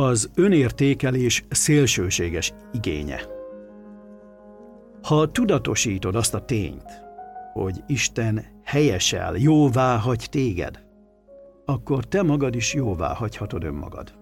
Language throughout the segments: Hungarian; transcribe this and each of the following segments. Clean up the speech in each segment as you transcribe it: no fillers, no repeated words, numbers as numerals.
Az önértékelés szélsőséges igénye. Ha tudatosítod azt a tényt, hogy Isten helyesel, jóvá hagy téged, akkor te magad is jóvá hagyhatod önmagad.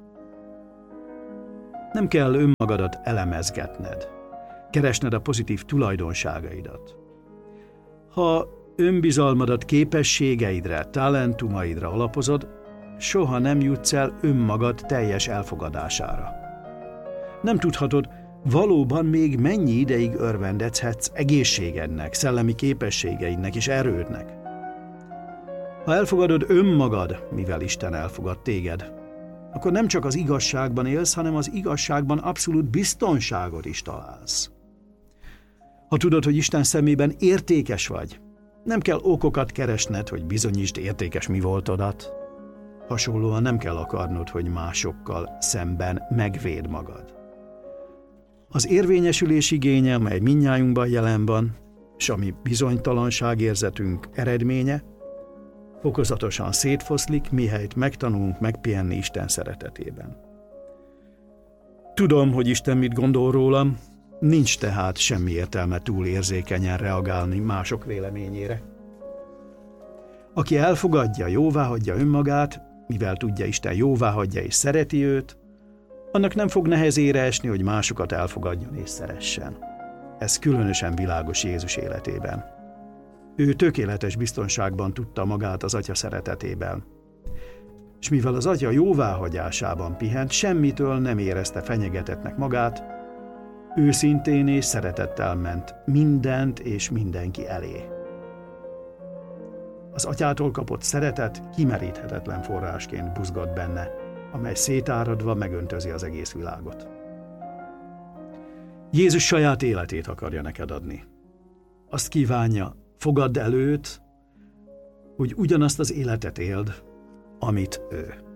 Nem kell önmagadat elemezgetned, keresned a pozitív tulajdonságaidat. Ha önbizalmadat képességeidre, talentumaidra alapozod, soha nem jutsz el önmagad teljes elfogadására. Nem tudhatod, valóban még mennyi ideig örvendezhetsz egészségednek, szellemi képességeidnek és erődnek. Ha elfogadod önmagad, mivel Isten elfogad téged, akkor nem csak az igazságban élsz, hanem az igazságban abszolút biztonságot is találsz. Ha tudod, hogy Isten szemében értékes vagy, nem kell okokat keresned, hogy bizonyítsd értékes mi voltodat. Hasonlóan nem kell akarnod, hogy másokkal szemben megvédd magad. Az érvényesülés igénye, mely mindnyájunkban jelen van, és ami bizonytalanságérzetünk eredménye, fokozatosan szétfoszlik, mihelyt megtanulunk megpihenni Isten szeretetében. Tudom, hogy Isten mit gondol rólam, nincs tehát semmi értelme túl érzékenyen reagálni mások véleményére. Aki elfogadja, jóváhagyja önmagát, mivel tudja, Isten jóváhagyja és szereti őt, annak nem fog nehezére esni, hogy másokat elfogadjon és szeressen. Ez különösen világos Jézus életében. Ő tökéletes biztonságban tudta magát az Atya szeretetében. És mivel az Atya jóváhagyásában pihent, semmitől nem érezte fenyegetettnek magát, őszintén és szeretettel ment mindent és mindenki elé. Az Atyától kapott szeretet kimeríthetetlen forrásként buzgott benne, amely szétáradva megöntözi az egész világot. Jézus saját életét akarja neked adni. Azt kívánja, fogadd el őt, hogy ugyanazt az életet éld, amit ő.